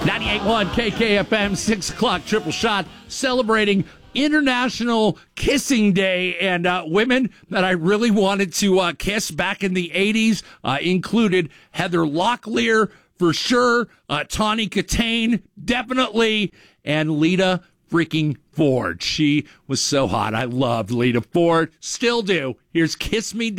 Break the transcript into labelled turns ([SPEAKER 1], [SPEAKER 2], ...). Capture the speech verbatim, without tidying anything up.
[SPEAKER 1] ninety-eight point one K K F M, six o'clock triple shot, celebrating International Kissing Day. And uh, women that I really wanted to uh, kiss back in the eighties uh, included Heather Locklear, for sure, uh, Tawny Katane, definitely, and Lita freaking Ford. She was so hot. I loved Lita Ford. Still do. Here's Kiss Me